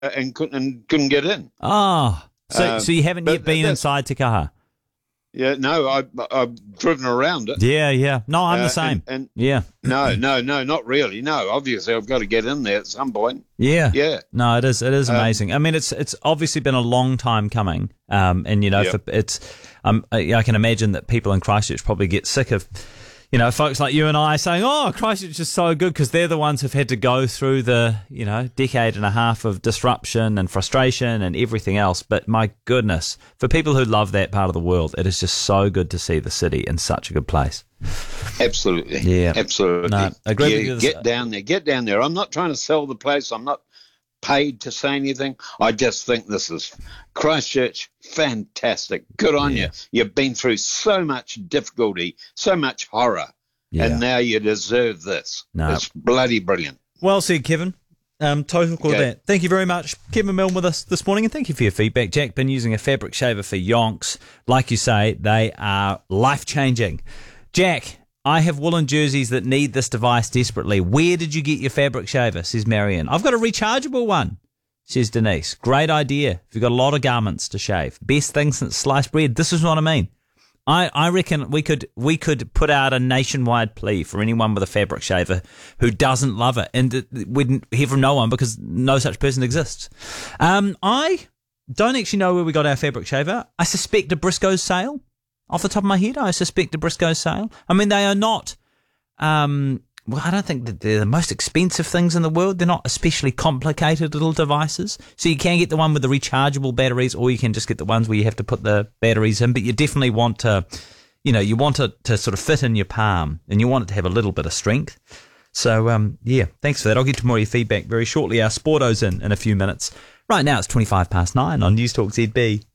and couldn't get in. Oh, so you haven't yet been inside Te Kaha? Yeah, no, I've driven around it. Yeah. No, I'm the same. Yeah. No, not really. No, obviously I've got to get in there at some point. Yeah. Yeah. No, it is amazing. I mean, it's obviously been a long time coming. And I can imagine that people in Christchurch probably get sick of, folks like you and I saying, "Oh, Christchurch is so good," because they're the ones who've had to go through the, decade and a half of disruption and frustration and everything else. But my goodness, for people who love that part of the world, it is just so good to see the city in such a good place. Absolutely. Yeah. Absolutely. No, I agree with you. Get down there. I'm not trying to sell the place. I'm not paid to say anything. I just think this is Christchurch, fantastic. Good on you. You've been through so much difficulty, so much horror, and now you deserve this. No. It's bloody brilliant. Well said, Kevin. Total call that. Thank you very much, Kevin Milne, with us this morning, and thank you for your feedback. Jack, been using a fabric shaver for yonks. Like you say, they are life-changing. Jack, I have woolen jerseys that need this device desperately. Where did you get your fabric shaver, says Marion. I've got a rechargeable one, says Denise. Great idea. If you've got a lot of garments to shave. Best thing since sliced bread. This is what I mean. I reckon we could put out a nationwide plea for anyone with a fabric shaver who doesn't love it. And we'd hear from no one because no such person exists. I don't actually know where we got our fabric shaver. I suspect a Briscoe's sale. Off the top of my head, I suspect a Briscoe's sale. I mean, they are not, I don't think that they're the most expensive things in the world. They're not especially complicated little devices. So you can get the one with the rechargeable batteries, or you can just get the ones where you have to put the batteries in. But you definitely want to, you want it to sort of fit in your palm, and you want it to have a little bit of strength. So, thanks for that. I'll get to more of your feedback very shortly. Our Sporto's in a few minutes. Right now it's 9:25 on News Talk ZB.